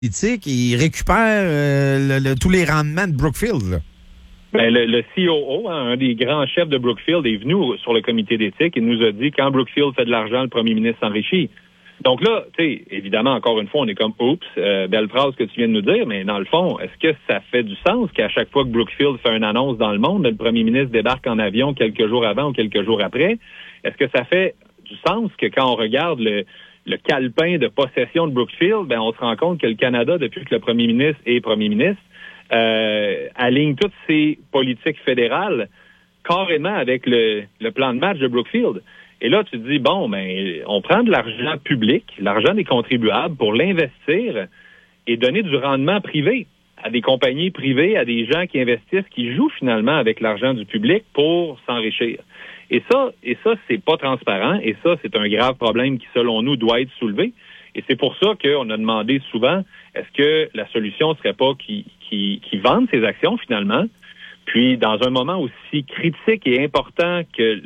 politique, il récupère tous les rendements de Brookfield, là. Ben, le COO, un des grands chefs de Brookfield, est venu sur le comité d'éthique et nous a dit quand Brookfield fait de l'argent, le premier ministre s'enrichit. Donc là, tu sais, évidemment, encore une fois, on est comme oups, belle phrase que tu viens de nous dire, mais dans le fond, est-ce que ça fait du sens qu'à chaque fois que Brookfield fait une annonce dans le monde, le premier ministre débarque en avion quelques jours avant ou quelques jours après? Est-ce que ça fait du sens que quand on regarde le calepin de possession de Brookfield, ben on se rend compte que le Canada, depuis que le premier ministre est premier ministre, aligne toutes ses politiques fédérales carrément avec le plan de match de Brookfield. Et là, tu te dis, bon, ben, on prend de l'argent public, l'argent des contribuables pour l'investir et donner du rendement privé à des compagnies privées, à des gens qui investissent, qui jouent finalement avec l'argent du public pour s'enrichir. Et ça, c'est pas transparent. Et ça, c'est un grave problème qui, selon nous, doit être soulevé. Et c'est pour ça qu'on a demandé souvent, est-ce que la solution serait pas qu'ils vendent ces actions finalement? Puis, dans un moment aussi critique et important que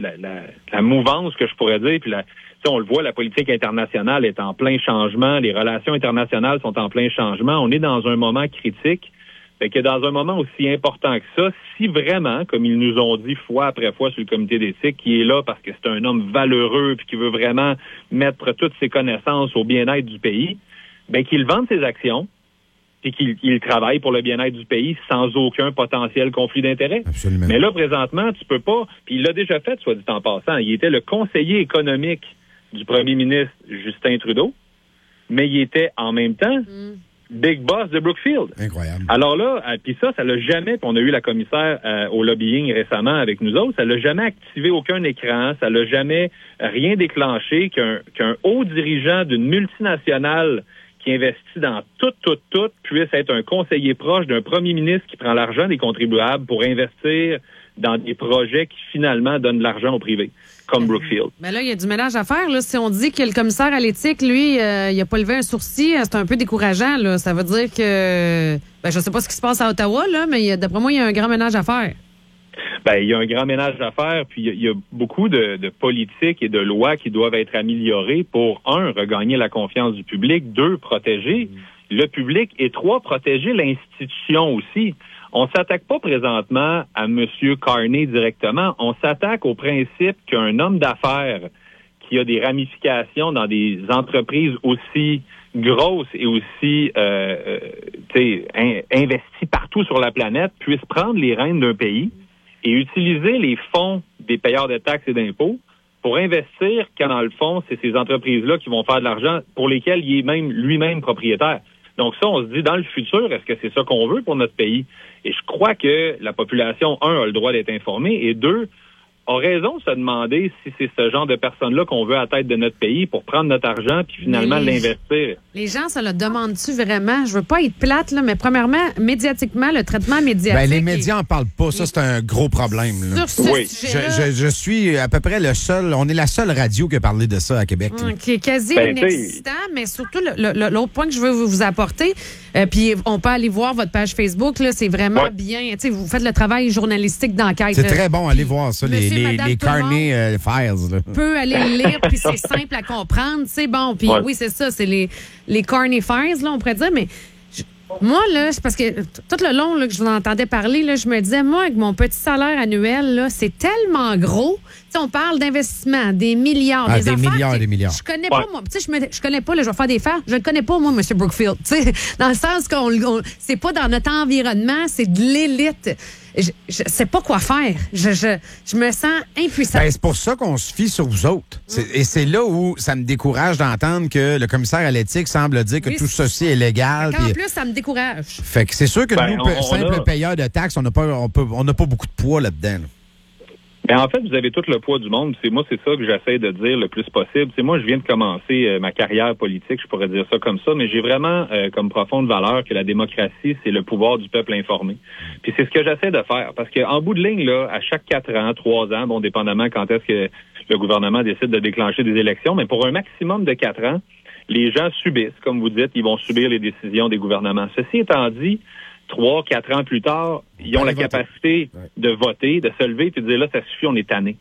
la mouvance, que je pourrais dire, puis on le voit, la politique internationale est en plein changement, les relations internationales sont en plein changement, on est dans un moment critique. Fait que dans un moment aussi important que ça, si vraiment, comme ils nous ont dit fois après fois sur le comité d'éthique, qui est là parce que c'est un homme valeureux puis qui veut vraiment mettre toutes ses connaissances au bien-être du pays, ben qu'il vende ses actions et qu'il travaille pour le bien-être du pays sans aucun potentiel conflit d'intérêts. Absolument. Mais là, présentement, tu peux pas, puis il l'a déjà fait, soit dit en passant, il était le conseiller économique du premier ministre Justin Trudeau, mais il était en même temps big boss de Brookfield. Incroyable. Alors là, puis ça l'a jamais, puis on a eu la commissaire au lobbying récemment avec nous autres, ça l'a jamais activé aucun écran, ça l'a jamais rien déclenché qu'un haut dirigeant d'une multinationale qui investit dans tout, puisse être un conseiller proche d'un premier ministre qui prend l'argent des contribuables pour investir dans des projets qui finalement donnent de l'argent au privé, comme Brookfield. Mais là, il y a du ménage à faire. Là. Si on dit que le commissaire à l'éthique, lui, il a pas levé un sourcil, c'est un peu décourageant. Là. Ça veut dire que, je sais pas ce qui se passe à Ottawa, là, mais d'après moi, il y a un grand ménage à faire. Ben, il y a un grand ménage à faire, puis il y a beaucoup de politiques et de lois qui doivent être améliorées pour, 1, regagner la confiance du public, 2, protéger le public, et 3, protéger l'institution aussi. On s'attaque pas présentement à M. Carney directement, on s'attaque au principe qu'un homme d'affaires qui a des ramifications dans des entreprises aussi grosses et aussi investies partout sur la planète puisse prendre les rênes d'un pays et utiliser les fonds des payeurs de taxes et d'impôts pour investir quand, dans le fond, c'est ces entreprises-là qui vont faire de l'argent pour lesquelles il est même lui-même propriétaire. Donc ça, on se dit, dans le futur, est-ce que c'est ça qu'on veut pour notre pays? Et je crois que la population, 1, a le droit d'être informée, et 2, a raison de se demander si c'est ce genre de personnes-là qu'on veut à la tête de notre pays pour prendre notre argent puis finalement l'investir. Les gens, ça le demandent-tu vraiment? Je veux pas être plate, là, mais premièrement, médiatiquement, le traitement médiatique... Ben, les médias en parlent pas. Ça, c'est un gros problème. Là. Sur ce sujet-là... Je suis à peu près le seul... On est la seule radio qui a parlé de ça à Québec. Qui est quasi inexistant, mais surtout, l'autre point que je veux vous apporter, puis on peut aller voir votre page Facebook, là, c'est vraiment bien. T'sais, vous faites le travail journalistique d'enquête. C'est très bon, allez voir ça, les Carney Files. Là. Peut aller le lire, puis c'est simple à comprendre. C'est bon. Puis oui, c'est ça, c'est les Carney Files, là, on pourrait dire, mais... Moi, là, c'est parce que tout le long là, que je vous entendais parler, là, je me disais, moi, avec mon petit salaire annuel, là, c'est tellement gros. T'sais, on parle d'investissement, des milliards, des affaires. Des milliards. Je connais pas, moi. Je connais pas, là, je vais faire des faits. Je ne connais pas, moi, M. Brookfield. T'sais, dans le sens qu'on c'est pas dans notre environnement, c'est de l'élite. Je sais pas quoi faire. Je me sens impuissante. Ben, c'est pour ça qu'on se fie sur vous autres. Et c'est là où ça me décourage d'entendre que le commissaire à l'éthique semble dire que tout ceci est légal. En plus, ça me décourage. Fait que c'est sûr que nous, simples payeurs de taxes, on n'a pas beaucoup de poids là-dedans. Là. Ben, en fait, vous avez tout le poids du monde. C'est ça que j'essaie de dire le plus possible. C'est moi, je viens de commencer ma carrière politique, je pourrais dire ça comme ça, mais j'ai vraiment comme profonde valeur que la démocratie, c'est le pouvoir du peuple informé. Puis c'est ce que j'essaie de faire, parce qu'en bout de ligne, là, à chaque 4 ans, 3 ans, bon, dépendamment quand est-ce que le gouvernement décide de déclencher des élections, mais pour un maximum de 4 ans, les gens subissent, comme vous dites, ils vont subir les décisions des gouvernements. Ceci étant dit, 3, 4 ans plus tard, ils ont la capacité de voter, de se lever et de dire là, ça suffit, on est tanné.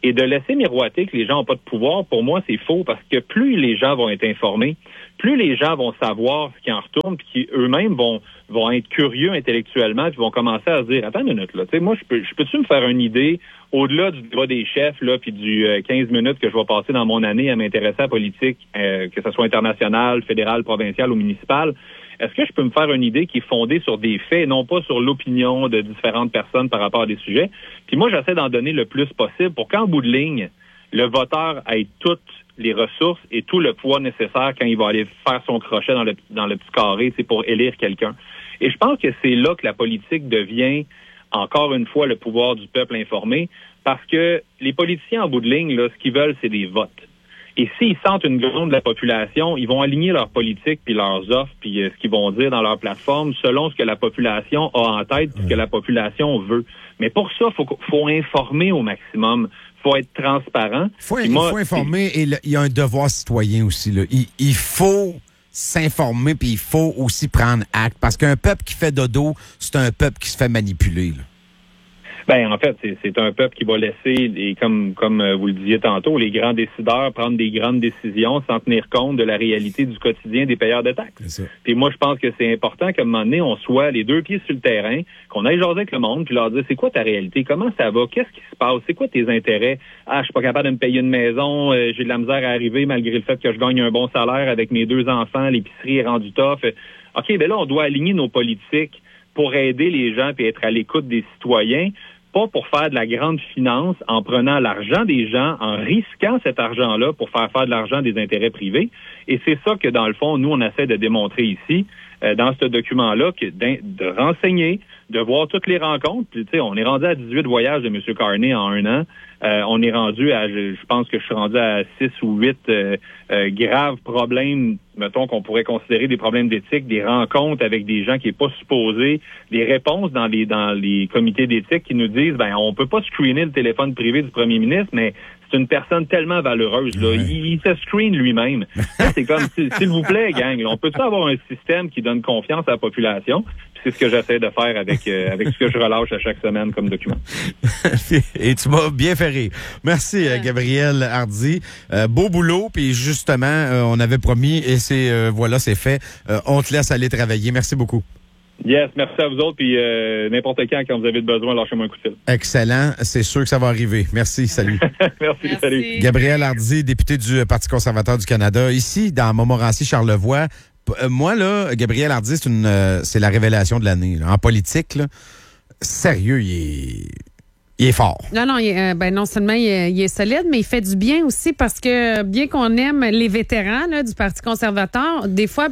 Et de laisser miroiter que les gens n'ont pas de pouvoir, pour moi, c'est faux parce que plus les gens vont être informés, plus les gens vont savoir ce qui en retourne, puis qui eux-mêmes vont être curieux intellectuellement, puis vont commencer à se dire, attends une minute, là, tu sais, moi, peux-tu me faire une idée au-delà du débat des chefs, là, puis du 15 minutes que je vais passer dans mon année à m'intéresser à la politique, que ce soit internationale, fédérale, provinciale ou municipale, est-ce que je peux me faire une idée qui est fondée sur des faits, non pas sur l'opinion de différentes personnes par rapport à des sujets? Puis moi, j'essaie d'en donner le plus possible pour qu'en bout de ligne, le voteur ait toutes les ressources et tout le poids nécessaire quand il va aller faire son crochet dans le petit carré, c'est pour élire quelqu'un. Et je pense que c'est là que la politique devient, encore une fois, le pouvoir du peuple informé, parce que les politiciens, en bout de ligne, là, ce qu'ils veulent, c'est des votes. Et s'ils sentent une gronde de la population, ils vont aligner leur politique, puis leurs offres, puis ce qu'ils vont dire dans leur plateforme, selon ce que la population a en tête, ce que la population veut. Mais pour ça, faut informer au maximum. Faut être transparent. Il faut informer et il y a un devoir citoyen aussi. Là. Il faut s'informer puis il faut aussi prendre acte. Parce qu'un peuple qui fait dodo, c'est un peuple qui se fait manipuler. Là. Ben en fait, c'est un peuple qui va laisser, et comme vous le disiez tantôt, les grands décideurs prendre des grandes décisions sans tenir compte de la réalité du quotidien des payeurs de taxes. Puis moi, je pense que c'est important qu'à un moment donné, on soit les deux pieds sur le terrain, qu'on aille jaser avec le monde, puis leur dire c'est quoi ta réalité, comment ça va, qu'est-ce qui se passe, c'est quoi tes intérêts. Ah, je suis pas capable de me payer une maison, j'ai de la misère à arriver malgré le fait que je gagne un bon salaire avec mes 2 enfants, l'épicerie est rendue tough. OK, ben là, on doit aligner nos politiques pour aider les gens et être à l'écoute des citoyens, pas pour faire de la grande finance en prenant l'argent des gens, en risquant cet argent-là pour faire de l'argent des intérêts privés. Et c'est ça que, dans le fond, nous, on essaie de démontrer ici, dans ce document-là, que de renseigner, de voir toutes les rencontres. Puis, tu sais, on est rendu à 18 voyages de M. Carney en 1 an. On est rendu à, je pense que je suis rendu à 6 ou 8 graves problèmes, mettons, qu'on pourrait considérer des problèmes d'éthique, des rencontres avec des gens qui n'est pas supposés, des réponses dans les comités d'éthique qui nous disent, ben, on peut pas screener le téléphone privé du premier ministre, mais c'est une personne tellement valeureuse, là. Il se screen lui-même. C'est comme, s'il vous plaît, gang, on peut-tu avoir un système qui donne confiance à la population? Puis c'est ce que j'essaie de faire avec ce que je relâche à chaque semaine comme document. Et tu m'as bien fait rire. Merci, Gabriel Hardy. Beau boulot, puis justement, on avait promis, et c'est voilà, c'est fait. On te laisse aller travailler. Merci beaucoup. Yes, merci à vous autres, puis n'importe quand vous avez besoin, lâchez-moi un coup de fil. Excellent, c'est sûr que ça va arriver. Merci, salut. Merci, salut. Gabriel Hardy, député du Parti conservateur du Canada, ici, dans Montmorency-Charlevoix. Moi, là, Gabriel Hardy, c'est la révélation de l'année. Là. En politique, là, sérieux, il est fort. Non, non seulement il est solide, mais il fait du bien aussi parce que bien qu'on aime les vétérans là, du Parti conservateur, des fois,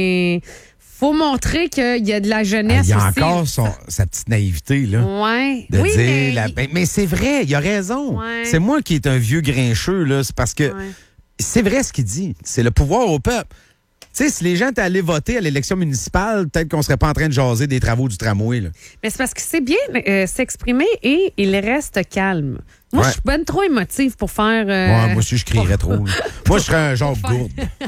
faut montrer qu'il y a de la jeunesse il y a aussi. Encore sa petite naïveté, là. Ouais. De dire mais c'est vrai, il a raison. Ouais. C'est moi qui est un vieux grincheux, là. C'est parce que c'est vrai ce qu'il dit. C'est le pouvoir au peuple. Tu sais, si les gens étaient allés voter à l'élection municipale, peut-être qu'on serait pas en train de jaser des travaux du tramway, là. Mais c'est parce qu'il sait bien s'exprimer et il reste calme. Moi, je suis ben trop émotive pour faire... moi aussi, je crierais trop. Moi, je serais un genre gourde.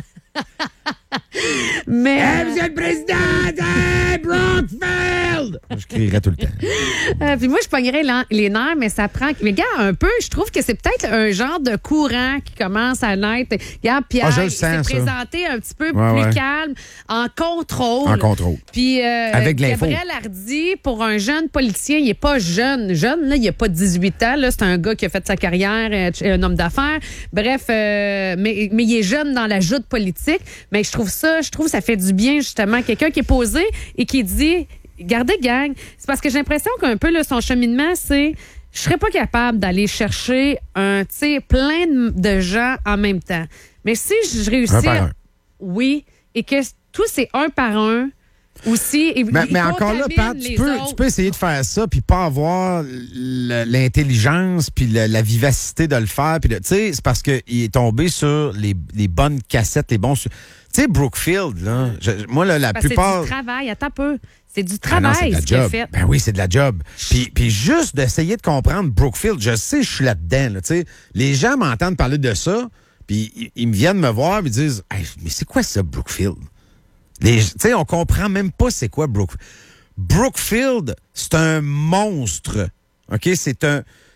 Mais hey, Monsieur le Président, hey, Brookfield! Je crierais tout le temps. Puis moi, je pognerais les nerfs, mais ça prend... Mais gars, un peu, je trouve que c'est peut-être un genre de courant qui commence à naître. Regarde, Pierre, il s'est présenté un petit peu plus calme, en contrôle. En contrôle. Puis avec l'info. Gabriel Hardy, pour un jeune politicien, il n'est pas jeune. Jeune, là, il n'a pas 18 ans. Là, c'est un gars qui a fait sa carrière, un homme d'affaires. Bref, mais il est jeune dans la joute politique. Mais je trouve ça fait du bien, justement. Quelqu'un qui est posé et qui dit, regardez, gang, c'est parce que j'ai l'impression qu'un peu, là, son cheminement, c'est, je serais pas capable d'aller chercher plein de gens en même temps. Mais si je réussis, oui, et que tous c'est un par un, aussi. Et mais encore là, Pat, tu peux essayer de faire ça puis pas avoir l'intelligence puis la vivacité de le faire. Tu sais, c'est parce qu'il est tombé sur les bonnes cassettes, les bons... Tu sais, Brookfield, là, moi, là, la plupart... C'est du travail, attends un peu. C'est du travail, ce qu'il a fait. Ben oui, c'est de la job. Puis juste d'essayer de comprendre Brookfield, je sais, je suis là-dedans. Là, les gens m'entendent parler de ça, puis ils me viennent me voir et me disent hey, « Mais c'est quoi ça, Brookfield? » On comprend même pas c'est quoi Brookfield. Brookfield, c'est un monstre. OK?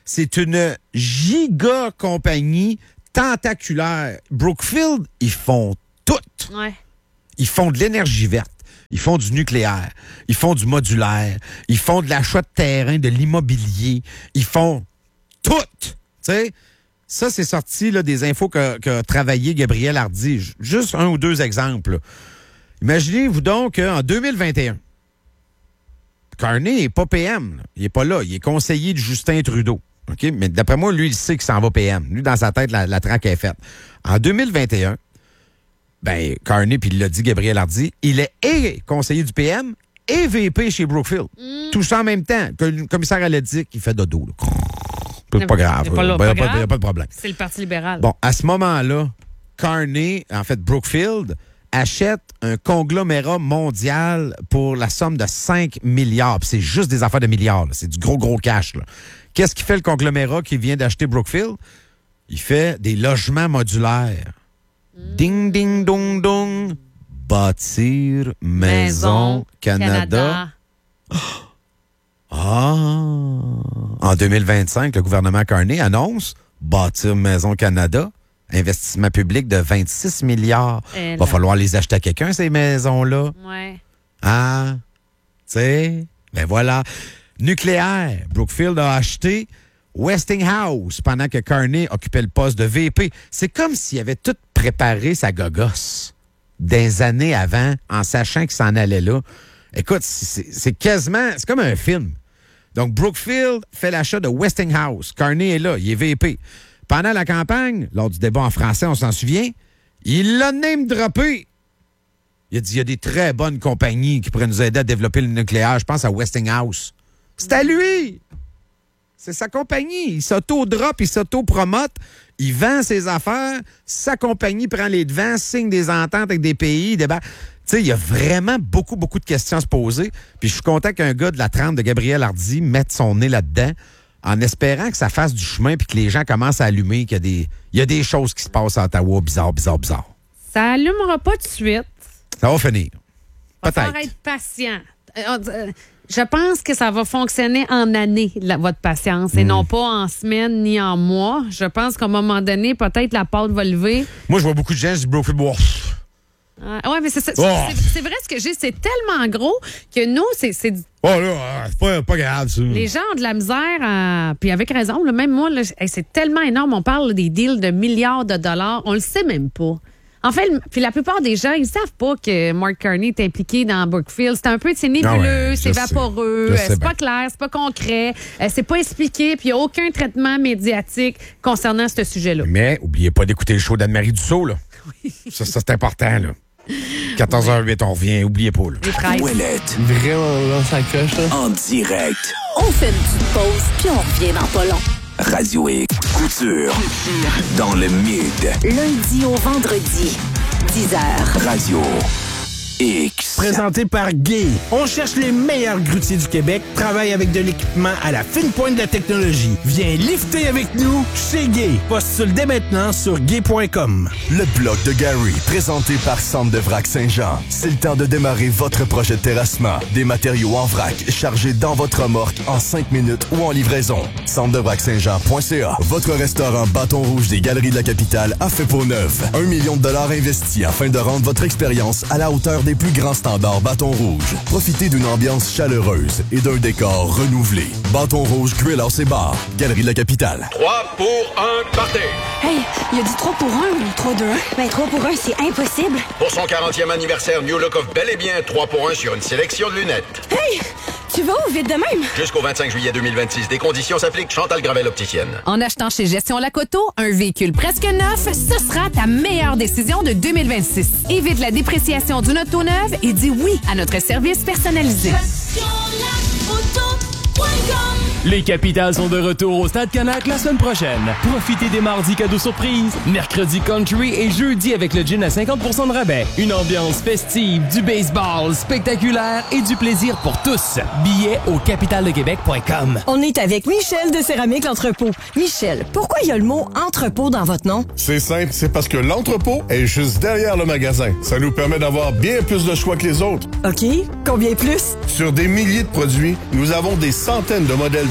c'est une giga compagnie tentaculaire. Brookfield, ils font tout. Ouais. Ils font de l'énergie verte. Ils font du nucléaire. Ils font du modulaire. Ils font de l'achat de terrain, de l'immobilier. Ils font tout. Tu sais, ça, c'est sorti là, des infos qu'a travaillé Gabriel Hardy. Juste un ou deux exemples. Là. Imaginez-vous donc qu'en 2021, Carney n'est pas PM. Là. Il n'est pas là. Il est conseiller de Justin Trudeau. Okay? Mais d'après moi, lui, il sait qu'il s'en va PM. Lui, dans sa tête, la traque est faite. En 2021, ben, Carney, puis il l'a dit, Gabriel Hardy, il est et conseiller du PM et VP chez Brookfield. Tout ça en même temps. Que le commissaire à l'éthique, il fait dodo. C'est pas grave. Il n'y a pas de problème. C'est le Parti libéral. Bon, à ce moment-là, Carney, en fait, Brookfield, achète un conglomérat mondial pour la somme de 5 milliards. Puis c'est juste des affaires de milliards. Là. C'est du gros cash. Là. Qu'est-ce qui fait le conglomérat qui vient d'acheter Brookfield? Il fait des logements modulaires. Ding, ding, dong, dong. Bâtir Maison Canada. Ah! En 2025, le gouvernement Carney annonce Bâtir Maison Canada, investissement public de 26 milliards. Va falloir les acheter à quelqu'un, ces maisons-là. Ouais. Ah! Tu sais, ben voilà. Nucléaire, Brookfield a acheté Westinghouse pendant que Carney occupait le poste de VP. C'est comme s'il avait tout préparé sa gogosse des années avant en sachant qu'il s'en allait là. Écoute, c'est quasiment... C'est comme un film. Donc, Brookfield fait l'achat de Westinghouse. Carney est là, il est VP. Pendant la campagne, lors du débat en français, on s'en souvient, il l'a name-droppé. Il a dit, il y a des très bonnes compagnies qui pourraient nous aider à développer le nucléaire. Je pense à Westinghouse. C'est à lui! C'est sa compagnie. Il s'auto-drop, il s'auto-promote, il vend ses affaires, sa compagnie prend les devants, signe des ententes avec des pays, débat. Tu sais, il y a vraiment beaucoup de questions à se poser. Puis je suis content qu'un gars de la trempe de Gabriel Hardy mette son nez là-dedans en espérant que ça fasse du chemin puis que les gens commencent à allumer qu'il y a des choses qui se passent à Ottawa bizarre. Ça allumera pas tout de suite. Ça va finir. Peut-être. Il faut être patient. Je pense que ça va fonctionner en années, votre patience, et non pas en semaines ni en mois. Je pense qu'à un moment donné, peut-être la pâte va lever. Moi, je vois beaucoup de gens du Brookfield. Oui, mais c'est vrai ce que j'ai. C'est tellement gros que nous, c'est oh là, c'est pas grave, ça. Les gens ont de la misère, puis avec raison. Là, même moi, là, c'est tellement énorme. On parle des deals de milliards de dollars. On le sait même pas. En fait, puis la plupart des gens, ils savent pas que Mark Carney est impliqué dans Brookfield. C'est nébuleux, c'est vaporeux, c'est pas clair, c'est pas concret, c'est pas expliqué, puis il n'y a aucun traitement médiatique concernant ce sujet-là. Mais oubliez pas d'écouter le show d'Anne-Marie Dussault, là. Oui. Ça, c'est important, là. 14h08, on revient, oubliez pas, là. Ouellette. Vraiment, là, ça coche, là. En direct. On fait une petite pause, puis on revient dans pas long. Radio X. Couture. Dans le mid. Lundi au vendredi, 10h. Radio X. Présenté par Gay. On cherche les meilleurs grutiers du Québec, travaille avec de l'équipement à la fine pointe de la technologie. Viens lifter avec nous chez Gay. Postule dès maintenant sur gay.com. Le bloc de Gary, présenté par Centre de Vrac Saint-Jean. C'est le temps de démarrer votre projet de terrassement. Des matériaux en vrac, chargés dans votre remorque en 5 minutes ou en livraison. Centredevrac-Saint-Jean.ca. Votre restaurant Bâton Rouge des Galeries de la Capitale a fait peau neuve. 1 million de dollars investis afin de rendre votre expérience à la hauteur des plus grands standards Bâton Rouge. Profitez d'une ambiance chaleureuse et d'un décor renouvelé. Bâton Rouge Grill House et Bar, Galerie de la Capitale. 3 pour 1, partez! Hey, il a dit 3 pour 1 ou 3 2 1? Ben 3 pour 1, c'est impossible. Pour son 40e anniversaire, New Look offre bel et bien 3 pour 1 sur une sélection de lunettes. Hey! Tu vas où vite de même? Jusqu'au 25 juillet 2026, des conditions s'appliquent. Chantal Gravel Opticienne. En achetant chez Gestion Lacoto, un véhicule presque neuf, ce sera ta meilleure décision de 2026. Évite la dépréciation d'une auto neuve et dis oui à notre service personnalisé. Les Capitales sont de retour au Stade Canac la semaine prochaine. Profitez des mardis cadeaux surprises, mercredi country et jeudi avec le gin à 50% de rabais. Une ambiance festive, du baseball spectaculaire et du plaisir pour tous. Billets au capitaldequebec.com. On est avec Michel de Céramique L'Entrepôt. Michel, pourquoi il y a le mot entrepôt dans votre nom? C'est simple, c'est parce que l'entrepôt est juste derrière le magasin. Ça nous permet d'avoir bien plus de choix que les autres. OK. Combien plus? Sur des milliers de produits, nous avons des centaines de modèles de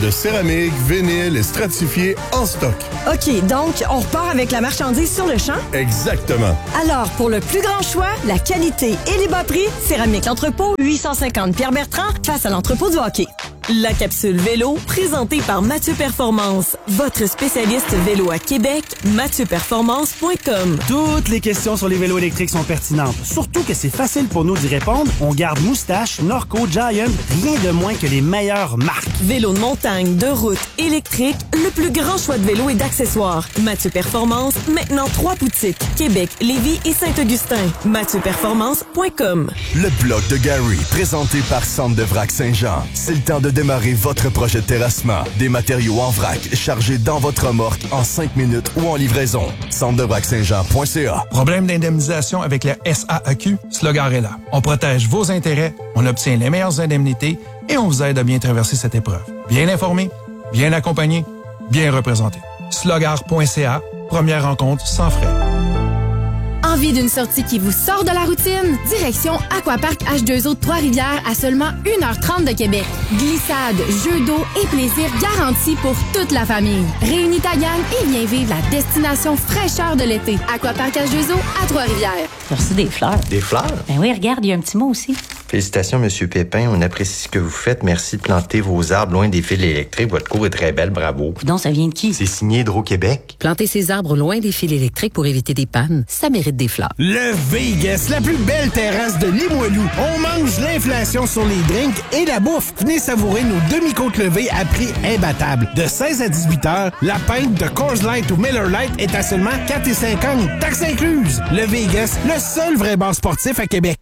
de céramique, vinyle et stratifié en stock. OK, donc on repart avec la marchandise sur le champ? Exactement. Alors, pour le plus grand choix, la qualité et les bas prix, Céramique L'Entrepôt, 850 Pierre-Bertrand, face à l'entrepôt du hockey. La capsule vélo, présentée par Mathieu Performance. Votre spécialiste vélo à Québec, MathieuPerformance.com. Toutes les questions sur les vélos électriques sont pertinentes. Surtout que c'est facile pour nous d'y répondre. On garde Moustache, Norco, Giant, rien de moins que les meilleures marques. Vélo de montagne, de route, électrique, le plus grand choix de vélos et d'accessoires. Mathieu Performance, maintenant 3 boutiques. Québec, Lévis et Saint-Augustin. MathieuPerformance.com. Le bloc de Gary, présenté par Centre de Vrac Saint-Jean. C'est le temps de démarrer votre projet de terrassement. Des matériaux en vrac, chargés dans votre remorque en 5 minutes ou en livraison. Centre-de-vrac-saint-jean.ca. Problème d'indemnisation avec la SAAQ? Slogar est là. On protège vos intérêts, on obtient les meilleures indemnités et on vous aide à bien traverser cette épreuve. Bien informé, bien accompagné, bien représenté. Slogar.ca, première rencontre sans frais. Envie d'une sortie qui vous sort de la routine? Direction Aquapark H2O de Trois-Rivières à seulement 1h30 de Québec. Glissade, jeux d'eau et plaisir garantis pour toute la famille. Réunis ta gang et viens vivre la destination fraîcheur de l'été. Aquapark H2O à Trois-Rivières. Merci des fleurs. Des fleurs? Ben oui, regarde, il y a un petit mot aussi. Félicitations, Monsieur Pépin. On apprécie ce que vous faites. Merci de planter vos arbres loin des fils électriques. Votre cour est très belle. Bravo. Donc, ça vient de qui? C'est signé Hydro-Québec. Planter ses arbres loin des fils électriques pour éviter des pannes, ça mérite des fleurs. Le Vegas, la plus belle terrasse de Limoilou. On mange l'inflation sur les drinks et la bouffe. Venez savourer nos demi-côtes levées à prix imbattable. De 16 à 18 heures, la pinte de Coors Light ou Miller Lite est à seulement 4,50 $, taxes incluses. Le Vegas, le seul vrai bar sportif à Québec.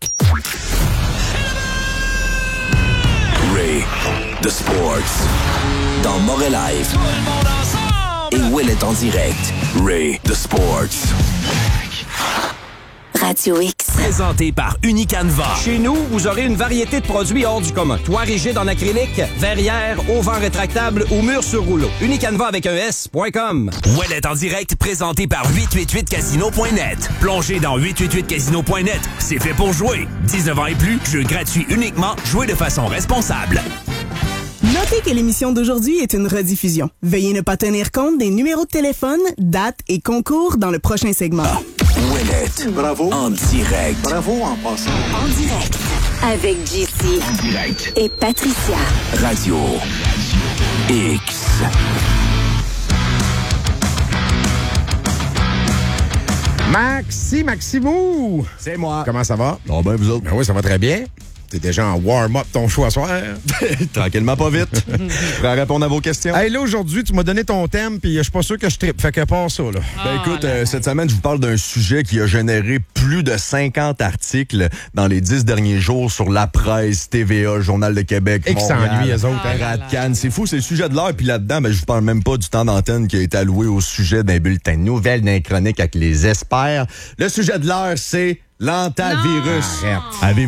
Ray, The Sports, dans Moret Live. Et Will est en direct. Ray, The Sports. Radio X. Présenté par Unicanva. Chez nous, vous aurez une variété de produits hors du commun. Toit rigide en acrylique, verrière, auvent rétractable ou mur sur rouleau. Unicanva avec un S.com. Well est en direct, présenté par 888casino.net. Plongez dans 888casino.net. C'est fait pour jouer. 19 ans et plus, jeu gratuit uniquement. Jouez de façon responsable. Notez que l'émission d'aujourd'hui est une rediffusion. Veuillez ne pas tenir compte des numéros de téléphone, dates et concours dans le prochain segment. Ouellette. Bravo. En direct. Bravo en passant. En direct. Avec JC. En direct. Et Patricia. Radio X. Maximou! C'est moi. Comment ça va? Bon, ben, vous autres? Ben oui, ça va très bien. T'es déjà en warm-up ton choix ce soir. Tranquillement, pas vite. Prêt à répondre à vos questions? Hey, là, aujourd'hui, tu m'as donné ton thème, puis je suis pas sûr que je trippe. Fait que pas ça, là. Ben écoute, cette semaine, je vous parle d'un sujet qui a généré plus de 50 articles dans les 10 derniers jours sur La Presse, TVA, Journal de Québec, et qui s'ennuient, eux autres. Radcan. C'est fou, c'est le sujet de l'heure. Puis là-dedans, ben, je vous parle même pas du temps d'antenne qui a été alloué au sujet d'un bulletin de nouvelles, d'un chronique avec les experts. Le sujet de l'heure, c'est l'antavirus.